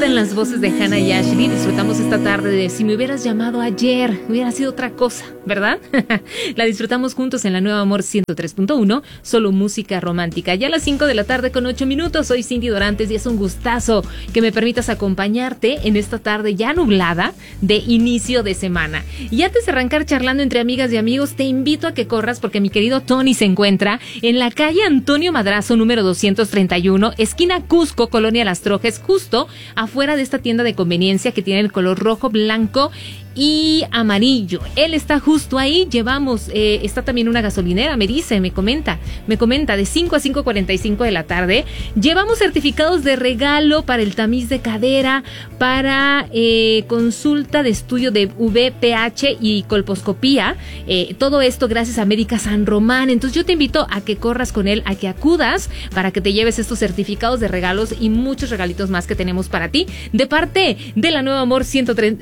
en las voces de Hannah y Ashley. Disfrutamos esta tarde de Si me hubieras llamado ayer, hubiera sido otra cosa, ¿verdad? La disfrutamos juntos en la Nueva Amor 103.1, solo música romántica. Ya a las 5 de la tarde con 8 minutos, soy Cindy Dorantes y es un gustazo que me permitas acompañarte en esta tarde ya nublada de inicio de semana. Y antes de arrancar charlando entre amigas y amigos, te invito a que corras porque mi querido Tony se encuentra en la calle Antonio Madrazo, número 231, esquina Cusco, Colonia Las Trojes, justo afuera de esta tienda de conveniencia que tiene el color rojo, blanco y amarillo. Él está justo ahí. Llevamos, está también una gasolinera, me comenta de 5 a 5:45 de la tarde. Llevamos certificados de regalo para el tamiz de cadera, para consulta de estudio de VPH y colposcopía. Todo esto gracias a Médica San Román. Entonces yo te invito a que corras con él, a que acudas para que te lleves estos certificados de regalos y muchos regalitos más que tenemos para ti, de parte de la Nueva Amor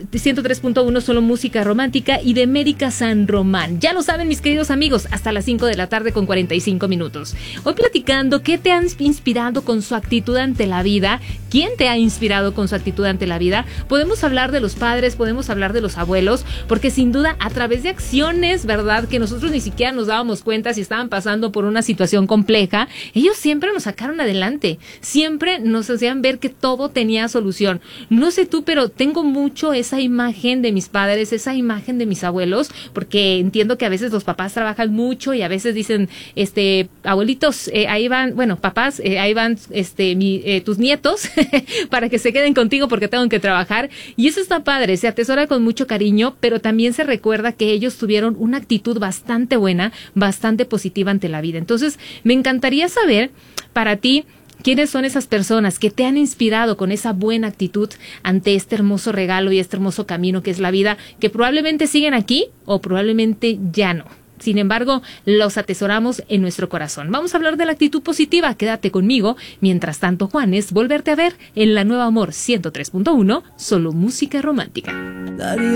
103.1, solo música romántica, y de Médica San Román. Ya lo saben, mis queridos amigos, hasta las 5 de la tarde con 45 minutos. Hoy platicando qué te han inspirado con su actitud ante la vida, quién te ha inspirado con su actitud ante la vida. Podemos hablar de los padres, podemos hablar de los abuelos, porque sin duda a través de acciones, ¿verdad?, que nosotros ni siquiera nos dábamos cuenta si estaban pasando por una situación compleja, ellos siempre nos sacaron adelante, siempre nos hacían ver que todo tenía solución. No sé tú, pero tengo mucho esa imagen de mis padres, esa imagen de mis abuelos, porque entiendo que a veces los papás trabajan mucho y a veces dicen, abuelitos, ahí van, bueno, papás, ahí van, tus nietos para que se queden contigo porque tengo que trabajar, y eso está padre, se atesora con mucho cariño, pero también se recuerda que ellos tuvieron una actitud bastante buena, bastante positiva ante la vida. Entonces, me encantaría saber, para ti, ¿quiénes son esas personas que te han inspirado con esa buena actitud ante este hermoso regalo y este hermoso camino que es la vida, que probablemente siguen aquí o probablemente ya no? Sin embargo, los atesoramos en nuestro corazón. Vamos a hablar de la actitud positiva. Quédate conmigo. Mientras tanto, Juanes, volverte a ver en la Nueva Amor 103.1, solo música romántica.